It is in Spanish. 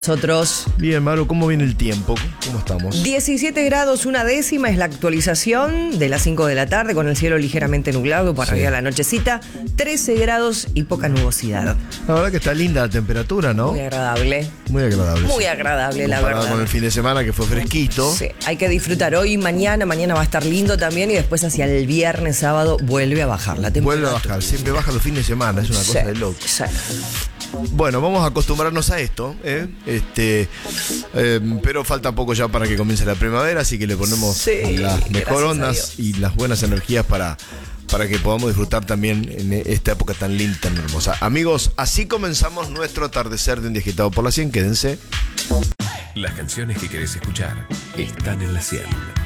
Nosotros. Bien, Maru, ¿cómo viene el tiempo? ¿Cómo estamos? 17 grados, una décima es la actualización de las 5 de la tarde con el cielo ligeramente nublado para arriba la nochecita. 13 grados y poca nubosidad. La verdad que está linda la temperatura, ¿no? Muy agradable. Muy agradable. Muy sí. agradable, la Comparado verdad. con el fin de semana que fue fresquito. Sí, hay que disfrutar hoy y mañana. Mañana va a estar lindo también y después hacia el viernes, sábado vuelve a bajar la temperatura. Vuelve a bajar, siempre baja los fines de semana, es una cosa de loco. Sí. Bueno, vamos a acostumbrarnos a esto, pero falta poco ya para que comience la primavera, así que le ponemos las mejor ondas y las buenas energías para que podamos disfrutar también en esta época tan linda, tan hermosa. Amigos, así comenzamos nuestro atardecer de Un Día Agitado por la 100. Quédense. Las canciones que querés escuchar están en la 100.